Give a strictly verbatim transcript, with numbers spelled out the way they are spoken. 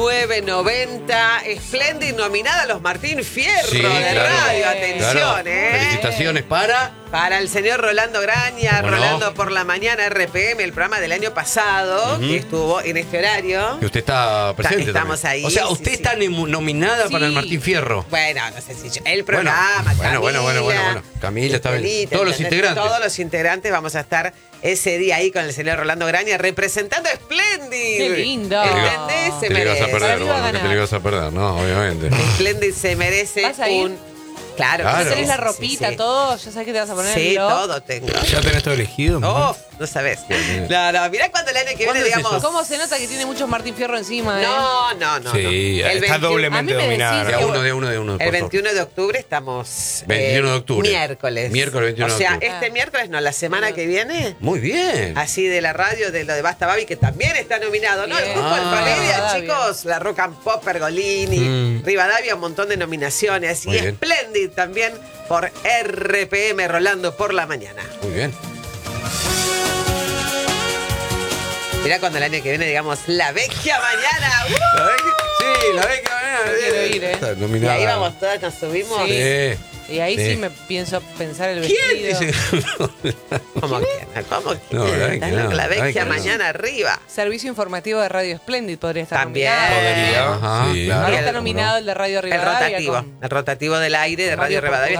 nueve noventa, Splendid nominada a los Martín Fierro Sí, de claro. radio. Atención, Claro. ¿eh? Felicitaciones para... Para el señor Rolando Graña, ¿Cómo no? Rolando por la Mañana R P M, el programa del año pasado, Ujú. que estuvo en este horario. Que usted está presente. Estamos también. ahí, O sea, sí, usted sí. está nem- nominada Sí. para el Martín Fierro. Bueno, no sé si yo. El programa, Bueno, Camila, bueno, bueno, bueno, bueno. Camila, está bien. Estelita, Todos los ¿entendés? integrantes. Todos los integrantes vamos a estar ese día ahí con el señor Rolando Graña representando a Splendid. Qué lindo. ¿Entendés? Se Te le ibas a merece. perder, Para mí va a bueno, que te ganar. le ibas a perder, no, obviamente. Splendid se merece ¿Vas a ir? un... Claro, Claro. que ¿Ya tenés la sí, ropita, sí, sí. todo? ¿Ya sabes qué te vas a poner? Sí, ¿no? todo tengo. ¿Ya tenés todo elegido? Oh, no sabés. bien. No, no, mirá cuando el año que viene, ¿Cuándo es digamos... eso? ¿Cómo se nota que tiene muchos Martín Fierro encima, eh? No, no, no. Sí, no. está veintiuno doblemente A mí me dominada. decís De a que- uno, de uno, de uno. por El favor. veintiuno de octubre estamos... veintiuno de octubre. Miércoles. Miércoles veintiuno O de sea, octubre. este miércoles no, la semana que viene... Muy bien. Así de la radio, de lo de Basta Babi, que también está nominado, ¿no? El Bien. grupo Ah. Alfaredia, Rivadavia. chicos, la Rock and Pop, Pergolini, Mm. Rivadavia, un montón de nominaciones. Muy y bien. Splendid también por R P M, Rolando por la Mañana. Muy bien. Mirá cuando el año que viene, digamos, la vecchia mañana. ¡Uh! ¿La ves? Sí, la ves que mañana. quiero ir, ¿eh? Está Y nominada. ahí vamos todas, nos subimos. Sí. Sí. Y ahí sí. Sí. me pienso pensar el ¿Quién vestido. dice? ¿Cómo que? ¿Cómo que? No, la verdad Estás que no, loca, la la verdad vecchia que no. mañana arriba. Servicio informativo de Radio Splendid podría estar También. nominado. Podría. Ajá, Sí. claro. Ahora Y está el- nominado el de Radio El Rivadavia. rotativo, con- el rotativo del aire de con Radio Radio Rivadavia